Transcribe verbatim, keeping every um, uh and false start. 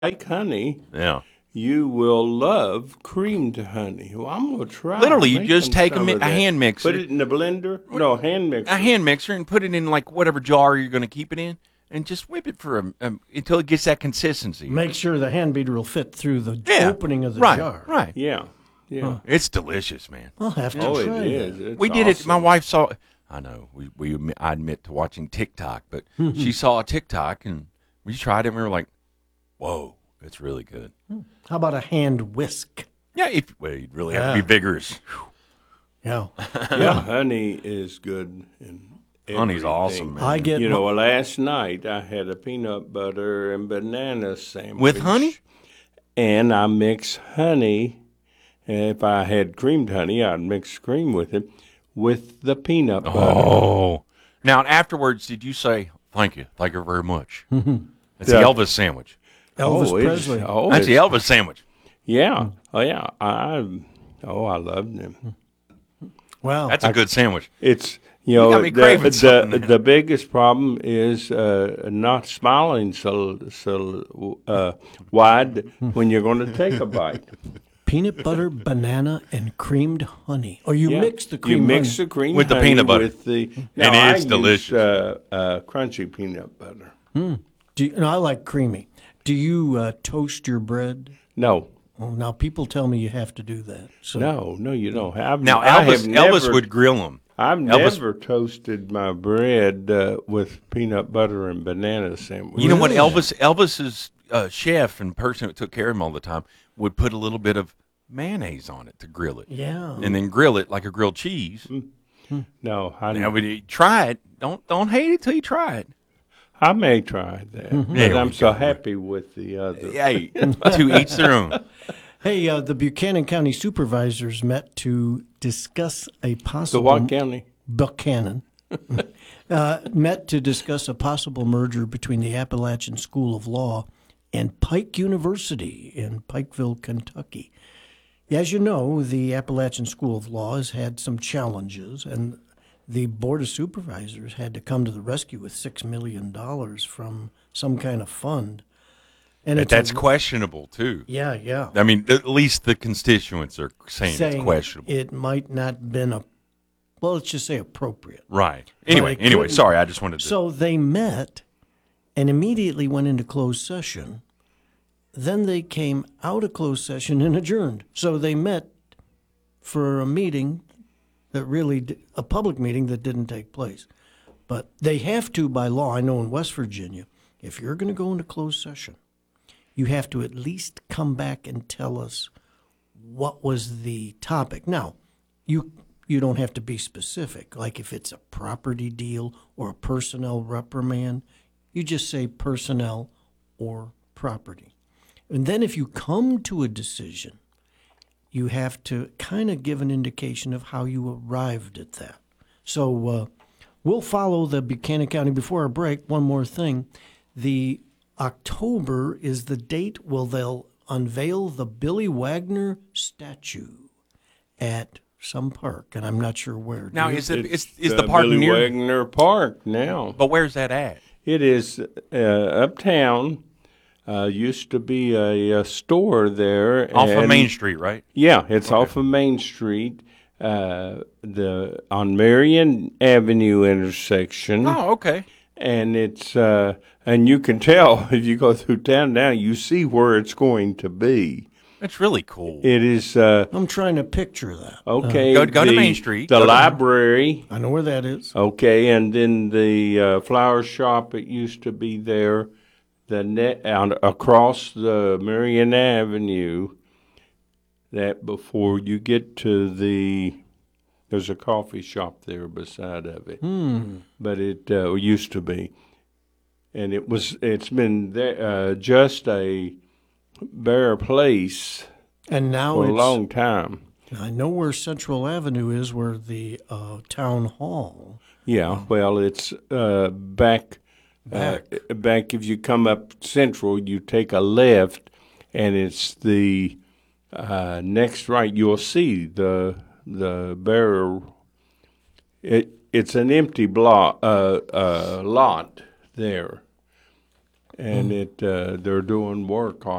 like honey, Yeah. you will love creamed honey. Well, I'm gonna try. Literally, you making just take a, some mi- of a that. hand mixer. Put it in the blender. No, hand mixer. A hand mixer and put it in like whatever jar you're going to keep it in, and just whip it for a, um, until it gets that consistency. Make sure the hand beater will fit through the Yeah. opening of the right, jar. Right. Yeah, yeah. It's delicious, man. I'll have to Oh, it try is. that. It's We did it. My awesome. wife saw. I know. We we admit- I admit to watching TikTok, but she saw a TikTok and we tried it. and We were like, "Whoa, it's really good." How about a hand whisk? Yeah, if well, you'd really have to Yeah. be vigorous. Yeah. Yeah, honey is good. In Honey's everything. awesome, man. I get You my- know, last night I had a peanut butter and banana sandwich With honey? and I mix honey. If I had creamed honey, I'd mix cream with it with the peanut butter. Oh, now afterwards, did you say thank you, thank you very much? It's Yeah. the Elvis sandwich. Elvis oh, it's- Presley. Oh, That's the it's- Elvis sandwich. Yeah. Oh, yeah. I. Oh, I loved them. Wow. That's a good sandwich. It's you know got me the craving the, something. the biggest problem is uh, not smiling so so uh, wide when you're going to take a bite. Peanut butter, banana, and creamed honey. Or you Yeah. mix the cream You mix honey. the cream With the honey peanut butter. with the And now, I it's use, delicious. Uh, uh, crunchy peanut butter. Do you, no, I like creamy. Do you uh, toast your bread? No, Well, now people tell me you have to do that. So no, no, you don't have. Now I Elvis, have Elvis never, would grill them. I've Elvis- never toasted my bread uh, with peanut butter and banana sandwich. You know what? Really? Elvis, Elvis's uh, chef and person that took care of him all the time would put a little bit of mayonnaise on it to grill it, yeah. and then grill it like a grilled cheese. No, I, Now, when you try it, don't don't hate it till you try it. I may try that, but There I'm we so go. happy with the other. Hey, to each their own. Hey, uh, the Buchanan County Supervisors met to discuss a So possible what county? Buchanan uh, met to discuss a possible merger between the Appalachian School of Law and Pike University in Pikeville, Kentucky. As you know, the Appalachian School of Law has had some challenges, and the Board of Supervisors had to come to the rescue with six million dollars from some kind of fund. And But it's a- that's questionable too. yeah, yeah. I mean, at least the constituents are saying, Saying it's questionable. it might not been a, well, let's just say appropriate. Right. Anyway, it anyway, couldn't- sorry, I just wanted to. So they met and immediately went into closed session. Then they came out of closed session and adjourned. So they met for a meeting that really, di- a public meeting that didn't take place. But they have to by law, I know in West Virginia, if you're going to go into closed session, you have to at least come back and tell us what was the topic. Now, you you don't have to be specific. Like if it's a property deal or a personnel reprimand, you just say personnel or property. And then if you come to a decision, you have to kind of give an indication of how you arrived at that. So uh, we'll follow the Buchanan County. Before our break, one more thing. The October is the date where they'll unveil the Billy Wagner statue at some park, and I'm not sure where. now, Do you- is it It's is, is the park Billy near? Wagner Park now? But where's that at? It is uh, uptown. Uh, used to be a, a store there. Off of and- Main Street, right? Yeah, it's off of Main Street, uh, the on Marion Avenue intersection, Oh, okay. and it's uh, and you can tell if you go through town now, you see where it's going to be. That's really cool. It is uh, I'm trying to picture that. okay. Go- go to the- Main Street. the Go to- library. I know where that is. Okay, and then the uh, flower shop that used to be there, the net out across the Marion Avenue. That before you get to the, there's a coffee shop there beside of it, but it uh, used to be, and it was. It's been there, uh, just a bare place And now for a it's, long time. I know where Central Avenue is, where the uh, town hall. Yeah, well, it's uh, back, Back. Uh, back. If you come up Central, you take a left, and it's the uh, next right. You'll see the the bare. It it's an empty block, uh, uh, lot there, and it uh, they're doing work on